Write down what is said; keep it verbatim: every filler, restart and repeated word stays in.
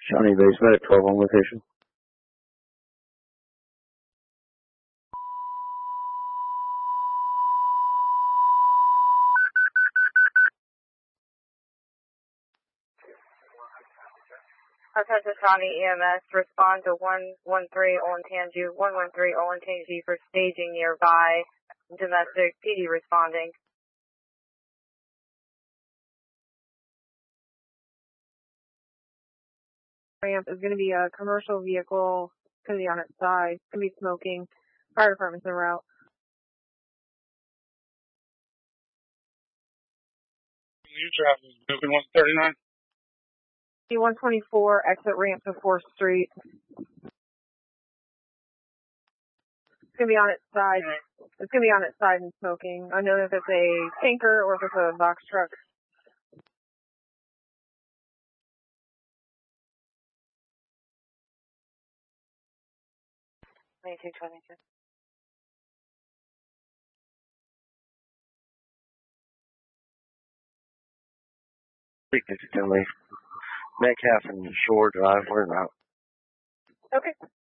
Shawnee Base Medic twelve on location. Attention County E M S, respond to one one three Olentangy, one one three Olentangy for staging nearby. Domestic P D responding. Ramp is going to be a commercial vehicle. It's going to be on its side. It's going to be smoking. Fire department's en route. New traffic, moving one thirty-nine. C one twenty-four, exit ramp to fourth Street. It's going to be on its side. It's going to be on its side and smoking. I know if it's a tanker or if it's a box truck. twenty-two twenty-two. Frequency ten Metcalf and Shore Drive, we're out. Okay.